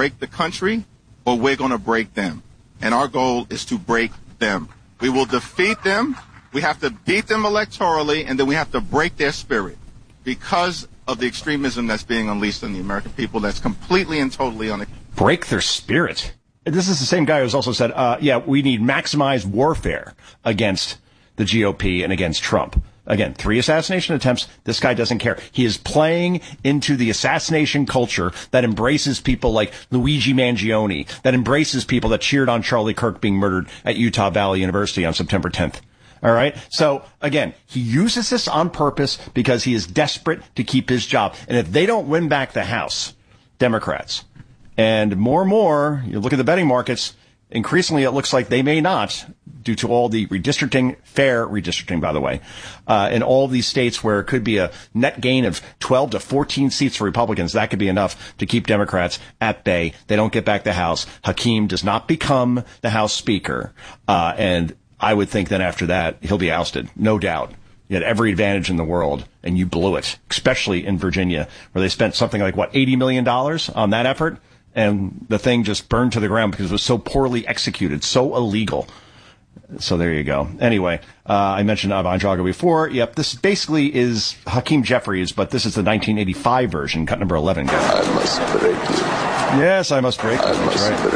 break the country or we're going to break them. And our goal is to break them. We will defeat them. We have to beat them electorally, and then we have to break their spirit because of the extremism that's being unleashed on the American people that's completely and totally unacceptable. Break their spirit. This is the same guy who's also said, we need maximized warfare against the GOP and against Trump. Again, 3 assassination attempts. This guy doesn't care. He is playing into the assassination culture that embraces people like Luigi Mangione, that embraces people that cheered on Charlie Kirk being murdered at Utah Valley University on September 10th. All right. So again, he uses this on purpose because he is desperate to keep his job. And if they don't win back the House, Democrats, and more, you look at the betting markets, increasingly it looks like they may not, due to all the redistricting, fair redistricting, by the way, in all these states where it could be a net gain of 12 to 14 seats for Republicans. That could be enough to keep Democrats at bay. They don't get back the House. Hakeem does not become the House Speaker. And I would think that after that, he'll be ousted, no doubt. You had every advantage in the world, and you blew it, especially in Virginia, where they spent something like, $80 million on that effort? And the thing just burned to the ground because it was so poorly executed, so illegal. So there you go. Anyway, I mentioned Ivan Drago before. Yep, this basically is Hakeem Jeffries, but this is the 1985 version, cut number 11. Guys. I must break you. Yes, I must break you. I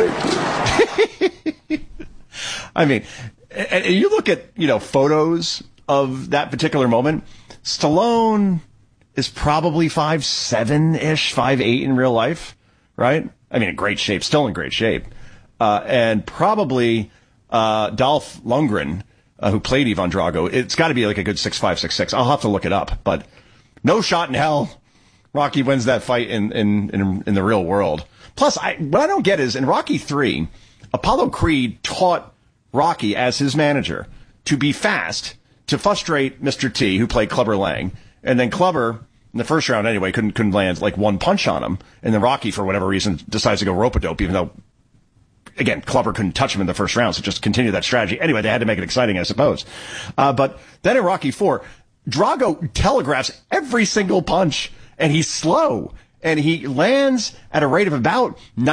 must break you. I mean, and you look at, photos of that particular moment. Stallone is probably 5'7"-ish, 5'8" in real life, right? I mean, in great shape, still in great shape. And probably Dolph Lundgren, who played Ivan Drago, it's got to be like a good 6'5", 6'6". I'll have to look it up, but no shot in hell Rocky wins that fight in the real world. Plus, what I don't get is, in Rocky 3, Apollo Creed taught Rocky, as his manager, to be fast, to frustrate Mr. T, who played Clubber Lang. And then Clubber, in the first round anyway, couldn't land like one punch on him. And then Rocky, for whatever reason, decides to go rope-a-dope, even though, again, Clubber couldn't touch him in the first round, so just continue that strategy. Anyway, they had to make it exciting, I suppose. But then in Rocky 4, Drago telegraphs every single punch, and he's slow. And he lands at a rate of about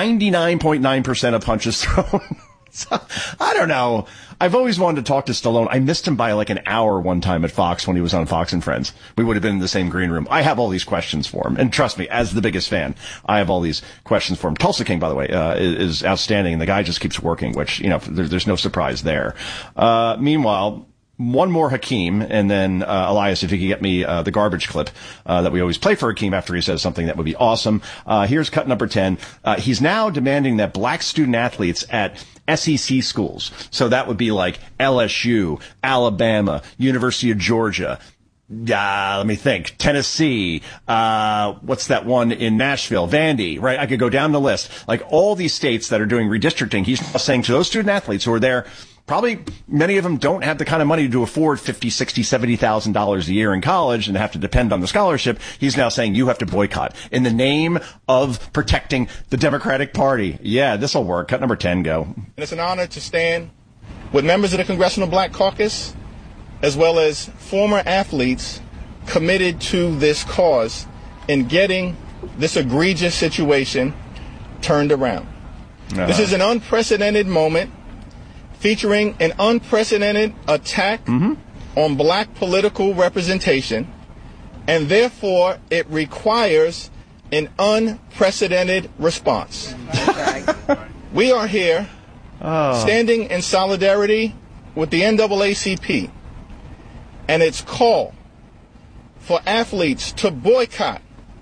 99.9% of punches thrown. So, I don't know. I've always wanted to talk to Stallone. I missed him by like an hour one time at Fox when he was on Fox and Friends. We would have been in the same green room. I have all these questions for him. And trust me, as the biggest fan, I have all these questions for him. Tulsa King, by the way, is outstanding. And the guy just keeps working, which, there's no surprise there. Meanwhile, one more Hakeem, and then Elias, if you could get me the garbage clip that we always play for Hakeem after he says something, that would be awesome. Here's cut number 10. He's now demanding that black student athletes at SEC schools, so that would be like LSU, Alabama, University of Georgia, let me think, Tennessee, what's that one in Nashville, Vandy, right? I could go down the list. Like all these states that are doing redistricting, he's saying to those student athletes who are there, probably many of them don't have the kind of money to afford $50,000, $60,000, $70,000 a year in college and have to depend on the scholarship. He's now saying you have to boycott in the name of protecting the Democratic Party. Yeah, this will work. Cut number 10, go. And it's an honor to stand with members of the Congressional Black Caucus, as well as former athletes committed to this cause in getting this egregious situation turned around. This is an unprecedented moment, featuring an unprecedented attack on black political representation, and therefore it requires an unprecedented response. We are here standing in solidarity with the NAACP and its call for athletes to boycott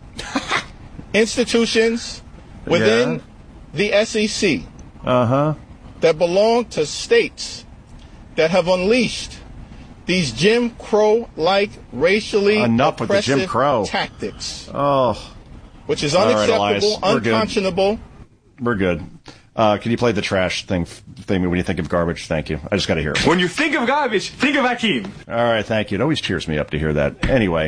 institutions within the SEC that belong to states that have unleashed these Jim Crow-like racially oppressive tactics. Which is unacceptable, unconscionable. We're good. Can you play the trash thing when you think of garbage? Thank you. I just got to hear it. When you think of garbage, think of Hakeem. All right, thank you. It always cheers me up to hear that. Anyway,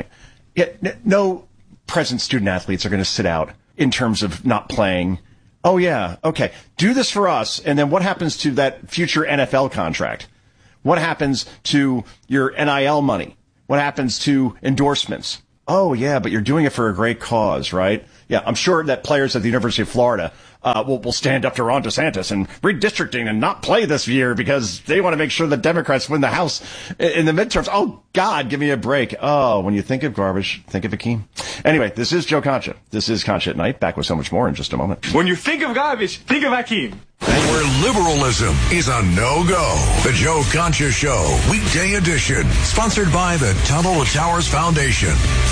no present student athletes are going to sit out in terms of not playing. Oh, yeah. Okay. Do this for us. And then what happens to that future NFL contract? What happens to your NIL money? What happens to endorsements? Oh, yeah, but you're doing it for a great cause, right? Yeah, I'm sure that players at the University of Florida will stand up to Ron DeSantis and redistricting and not play this year because they want to make sure the Democrats win the House in the midterms. Oh, God, give me a break. Oh, when you think of garbage, think of Akeem. Anyway, this is Joe Concha. This is Concha at Night. Back with so much more in just a moment. When you think of garbage, think of Akeem. Where liberalism is a no-go. The Joe Concha Show, weekday edition. Sponsored by the Tunnel to Towers Foundation.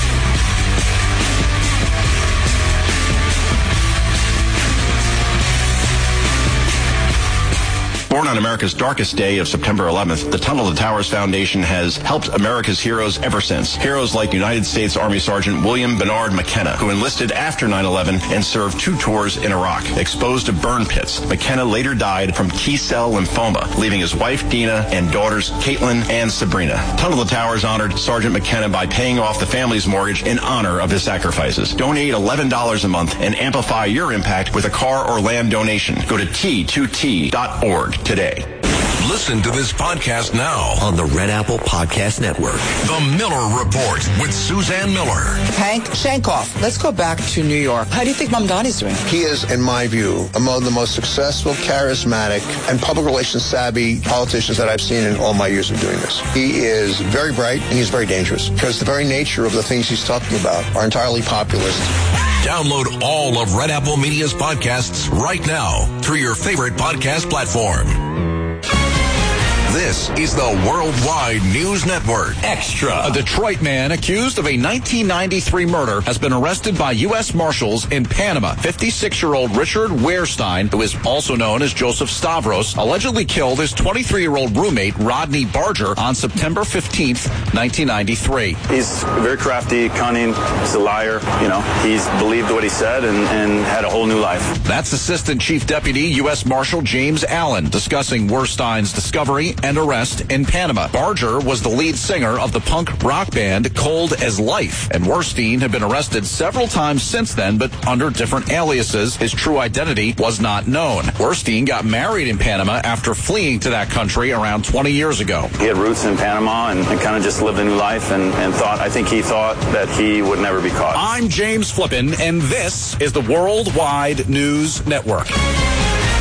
Born on America's darkest day of September 11th, the Tunnel to Towers Foundation has helped America's heroes ever since. Heroes like United States Army Sergeant William Bernard McKenna, who enlisted after 9/11 and served 2 tours in Iraq, exposed to burn pits. McKenna later died from T-cell lymphoma, leaving his wife Dina and daughters Caitlin and Sabrina. Tunnel to Towers honored Sergeant McKenna by paying off the family's mortgage in honor of his sacrifices. Donate $11 a month and amplify your impact with a car or land donation. Go to T2T.org today. Listen to this podcast now on the Red Apple Podcast Network. The Miller Report with Suzanne Miller. Hank Shankoff, let's go back to New York. How do you think Mamdani's doing? He is, in my view, among the most successful, charismatic, and public relations savvy politicians that I've seen in all my years of doing this. He is very bright and he's very dangerous because the very nature of the things he's talking about are entirely populist. Download all of Red Apple Media's podcasts right now through your favorite podcast platform. This is the Worldwide News Network. Extra. A Detroit man accused of a 1993 murder has been arrested by U.S. Marshals in Panama. 56-year-old Richard Wehrstein, who is also known as Joseph Stavros, allegedly killed his 23-year-old roommate, Rodney Barger, on September 15th, 1993. He's very crafty, cunning. He's a liar. You know, he's believed what he said and had a whole new life. That's Assistant Chief Deputy U.S. Marshal James Allen discussing Wehrstein's discovery and arrest in Panama. Barger was the lead singer of the punk rock band Cold as Life, and Wehrstein had been arrested several times since then, but under different aliases. His true identity was not known. Wehrstein got married in Panama after fleeing to that country around 20 years ago. He had roots in Panama and kind of just lived a new life and I think he thought that he would never be caught. I'm James Flippin, and this is the Worldwide News Network.